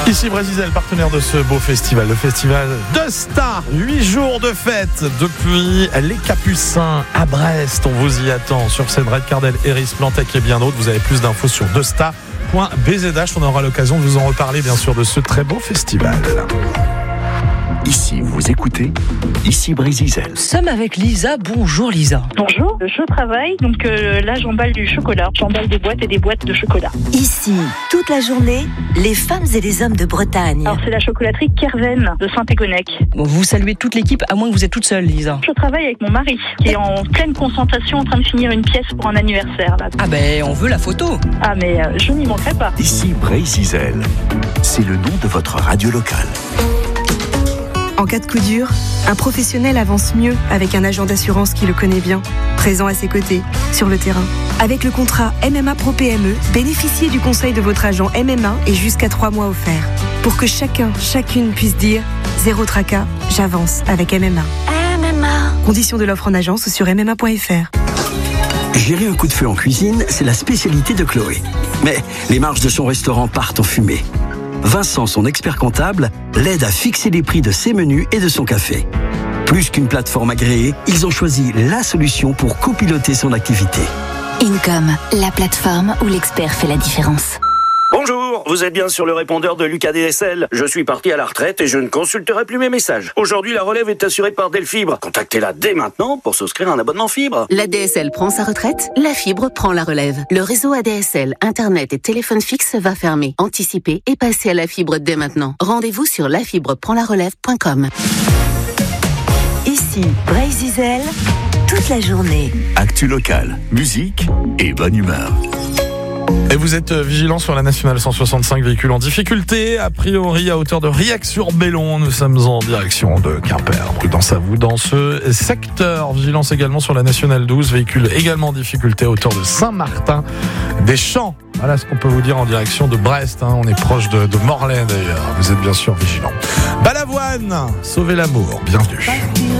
Ici Brésil, partenaire de ce beau festival, le festival de Stars. 8 jours de fête depuis les Capucins à Brest. On vous y attend sur scène. Red Cardel, Eris, Plantec et bien d'autres. Vous avez plus d'infos sur desta.bzh. On aura l'occasion de vous en reparler bien sûr de ce très beau festival. Ici, vous écoutez, ici Brésil. Nous sommes avec Lisa. Bonjour Lisa. Bonjour, je travaille, donc là j'emballe du chocolat. J'emballe des boîtes et des boîtes de chocolat. Ici, toute la journée, les femmes et les hommes de Bretagne. Alors c'est la chocolaterie Kerven de Saint-Égonec. Bon, vous saluez toute l'équipe, à moins que vous êtes toute seule Lisa. Je travaille avec mon mari, qui est en pleine concentration en train de finir une pièce pour un anniversaire. Là. Ah ben, on veut la photo. Ah mais je n'y manquerai pas. Ici Brésil. C'est le nom de votre radio locale. En cas de coup dur, un professionnel avance mieux avec un agent d'assurance qui le connaît bien, présent à ses côtés, sur le terrain. Avec le contrat MMA Pro PME, bénéficiez du conseil de votre agent MMA et jusqu'à 3 mois offerts. Pour que chacune puisse dire « Zéro tracas, j'avance avec MMA ». Conditions de l'offre en agence ou sur MMA.fr. Gérer un coup de feu en cuisine, c'est la spécialité de Chloé. Mais les marges de son restaurant partent en fumée. Vincent, son expert comptable, l'aide à fixer les prix de ses menus et de son café. Plus qu'une plateforme agréée, ils ont choisi la solution pour copiloter son activité. Income, la plateforme où l'expert fait la différence. Bonjour, vous êtes bien sur le répondeur de Lucas DSL. Je suis parti à la retraite et je ne consulterai plus mes messages. Aujourd'hui, la relève est assurée par Delfibre. Contactez-la dès maintenant pour souscrire un abonnement fibre. La DSL prend sa retraite, la fibre prend la relève. Le réseau ADSL, Internet et téléphone fixe va fermer. Anticipez et passez à la fibre dès maintenant. Rendez-vous sur lafibreprendlarelève.com. Ici, Brésil, toute la journée. Actu locale, musique et bonne humeur. Et vous êtes vigilants sur la nationale 165, véhicules en difficulté, a priori à hauteur de Riac-sur-Bellon. Nous sommes en direction de Quimper. Prudence à vous dans ce secteur. Vigilance également sur la nationale 12, véhicules également en difficulté à hauteur de Saint-Martin-des-Champs. Voilà ce qu'on peut vous dire en direction de Brest. On est proche de Morlaix d'ailleurs. Vous êtes bien sûr vigilants. Balavoine, sauvez l'amour. Bienvenue.